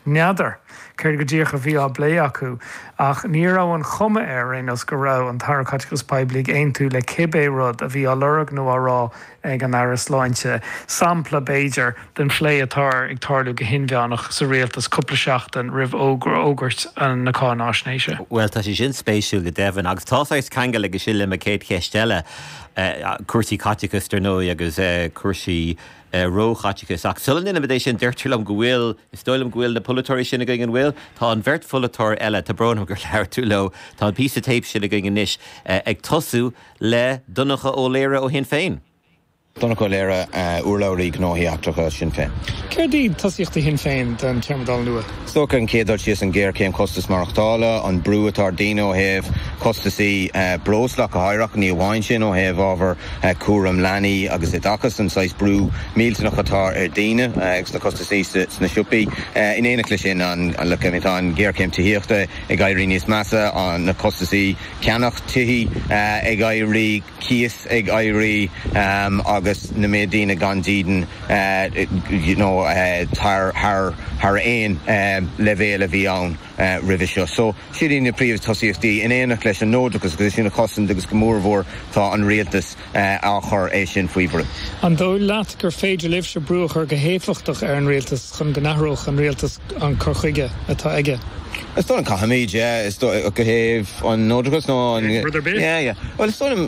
neadar céir go dtíocha bhí á blé acu ach ní raibh an chuma rénos go raibh an Tarcaticus Poiblig tú le cibé rud a bhí á lurg nó árá ag an aras láinte sampla Beiger den phlé atá ag tarlú go hinbheannach sa réaltas cúpla seachtain ribh ógurt an na cá náisnéise. Well, tá sé sin spéisiú go devan agus tásáis canga le go sin le a céad cheistelle cuasaí Caticus nó agus cuasaí ró Caticus ach sulan in éis sin deirtirlam go bhfuil stoilm go bhfuil na polatóirí sinna going an bhfuil tá an bhirt folatóir eile tá bronnam gur leir tú le tá an písa tape sinna going an níis ag tosú le dunacha ó léire ó hin féin. Donna go léire úrlairí gnóthaíachtracha sin féin. Céirdí tosíochtta hin féin den Teamadal nua? Stocha an céadar síos an ggéir céim costas marachtála an brúatár daine ó héh costasaí bróslach a haireach ní bháin sin ó héh ábhar cuaram leanaí agus i dachas an sais brú míltanach atá daine agus na costasaí sna siúpaí in éanaach lei sin an le cemitá an ggéir céim tííochta ag gaiirí níos measa an na costasaí ceannach tíí ag gaiirí cías ag gaiirí agus na médína gandíden tar éin levéle bhí ann ribh seo. So siad na príomh tosíochtaí in éanaach leis an nódagus go sinna cosan agus go mórmhór tá an rialtas áchar é sin faoibre. An dóil leat gur féidir libh se brúchar go héflachtach an rialtas chun go nachróch an rialtas an chorchuige atá aige. Is dó an cahamid, is dó go héh an nódagus nó an... Brother Bill? Yeah. Well, is dó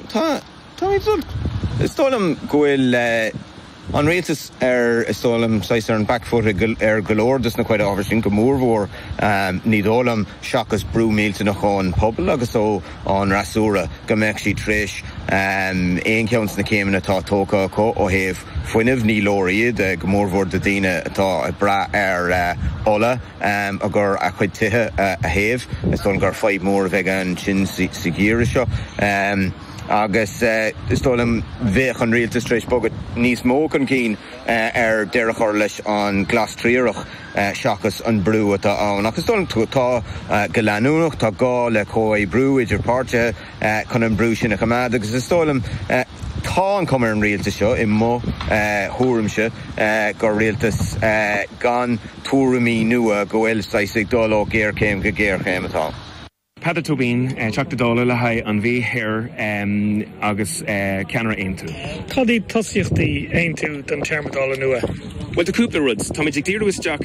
Stólam gohfuil an réaltas stólam sais an backfoot golóirdas na chuide ábhar sin go mórmhór ní dólam seachas brú mílta nach an pobl agus ó an rasúra go mbeadh sí tris éon ceantas na céimeanna atá tóca ó héh foiinemh ní lóiríad go mórmhór de daine atá bra ola a gur a chuid tithe a héh is dó gur fáid mór bheith an sin sa ggéire seo. Agus stólam bheith an rialtas tréis bogad níos mó an cín deirechar leis an glas tríoch seachas an brú atá ann. Agus stólam tá go leanúnach tá gá le cóid brú idir páirte chun an brú sinna chamad agus stólam tá an cumar an rialtas seo i mó thuairimse gur rialtas gan túramí nua go bhfuil saigh dul ó géarcéim go géarchéim atá. Padda Tobin, Chacta Dála le haid an bhí hir agus ceanra aontu. Cadí tosíochtaí aontu den Teamadal nua? Well, the cúpla ruds, tá méid dír was Jack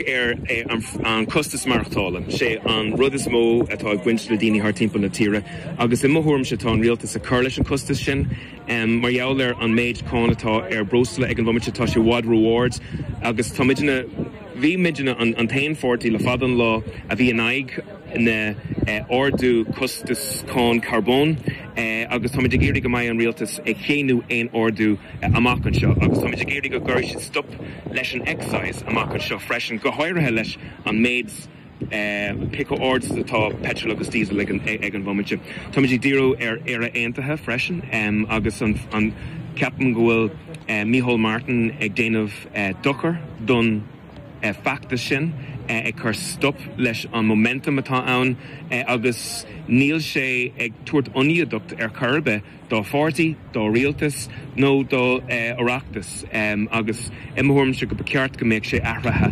an costas marachtála, sé an rud is mó atá gcuint le daoine thar timpeall na tíre, agus I mothuairm se tá an rialtas a chur leis an costas sin, mar gheall an méid cáin atá brosla ag an bhaimiid tá sé wad rewards, agus tá midna bhí midna an tain fortí le fad an lá a bhí an aig na ordú costas cáin carbón agus tá méid géirí go maiid an rialtas ag chéanú aon ordú amach an seo, agus tá méid géirí go gur si stop leis an excise amach an seo freisin go háirithe leis an méids pick ords atá petrol agus diesel ag an bhaimiid. Tá méid díreú ar a aontathe freisin agus an ceapan go bhfuil Micheál Martin ag déanamh dochar don facta sin ag chur stop leis an momentum atá ann agus níl sé ag tuairt ionadacht ar churbe dá fortaí, dá rialtas nó dá oireachtas agus imthuairm se go ceart go mbeadh sé athraithe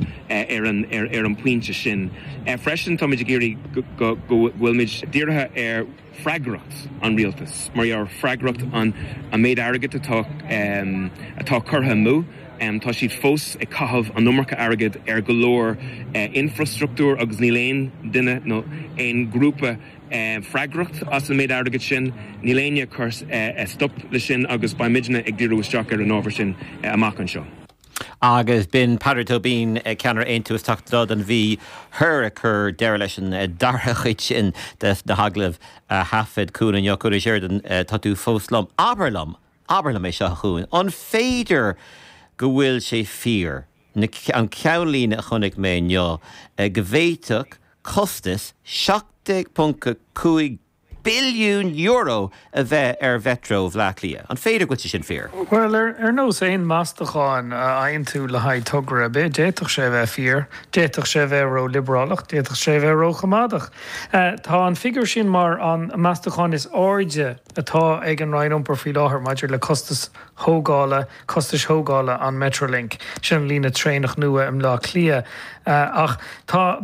ar an puinte sin. Freisin tá méid géirí go bhfuil méid dírithe ar freigracht an rialtas, mar ar freigracht an méid airgid atá curtha mú. Tá siad fós ag caithfh an numarcha airgid ar go leor infrastruchtúr agus ní léon duine nó aon grúpa freigracht as an méid airgid sin, ní léine chur stop le sin agus ba midna ag dtíreú isteach ar an ábhar sin amach an seo. Agus bin Padda Tobin ceanar aontu is tachtdad an bhí thur a chur deir leis an darthachuid sin de haglah hafid cún an jochúir séirdan tatú fóslam Aberlam é seo chuin. An féidir go bhfuil sé fíor an ceanlín a chunig mé neo go bhhéiteach costas 7.5 billiún euro a bheith ar vetro bhleachlia. An féidir go sin fear. Well, nó éon meastacháin aon tú le haid tugra be, déach sé bheith fíor, déach sé bheith ró liberálach, déach sé bheith ró chamadach. Tá an figur sin mar an meastacháin is áide atá ag an rainomper fí láthair maidir le costas hógála an Metrolink, sin lína trénach nua im lá clia. Ach tá